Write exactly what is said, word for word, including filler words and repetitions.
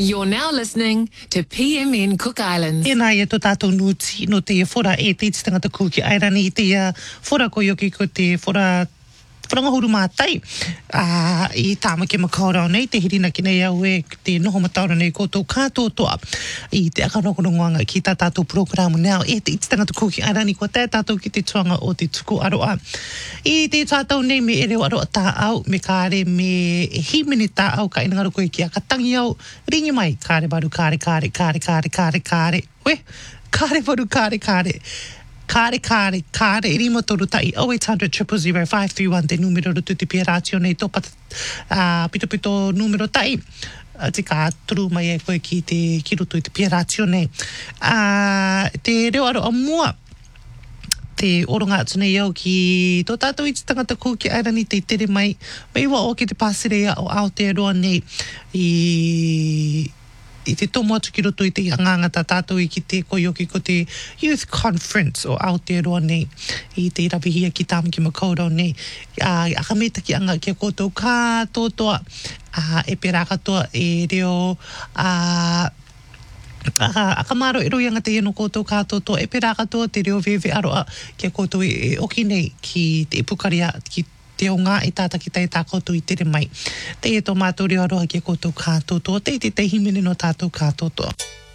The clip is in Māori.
You're now listening to P M N Cook Islands. E nā ia tō tātou nuti no te whora e te iti tangata kuki airani i te uh, whora ko yoki ko te whora whangahuru mātai uh, i tāmaki makaurau nei te hirina ki nei au e te noho mataura nei koutou kātotoa i te akarongorongoanga ki tā tātou programu nao e te iti tangata kuki airani ko tā tātou ki te tuanga o te tuku aroa i te tātou nei me e reo aroa tā au me kāre me himini tā au ka inangaro koe ki a katangi au ringi mai kāre baru kāre kāre kāre kāre kāre kāre we kāre baru kāre kāre Kāre, kāre, kāre, rima toru tai, oh eight hundred, zero zero zero, five three one, te numero rutu te pia ratio nei tō pat, uh, pito pito numero tai, uh, te kā turu mai e koe ki te kirutu i te pia ratio nei. Uh, te reo aro a mua, te oronga atu nei au ki tō tātou i te tangata kuki airani te tere mai, mai wa o ki te pāserea o Aotearoa nei i... i te tomo atu ki roto i te angangata tātou i ki te koioki ko te Youth Conference o Aotearoa nei i te irawihia ki tāmaki makaurau nei uh, aka me taki anga ki a koutou kātotoa uh, e pera katoa e reo uh, aka, aka maro e roi anga te eno koutou kātotoa e pera katoa te reo vewe aroa ki a koutou e, e oki nei ki te ipukaria ki te o ngā e tātaki tei tā koutou i tere mai. Te e tō mātou reo aroha ki a koutou kātotoa, te i te te himene no tātou kātotoa.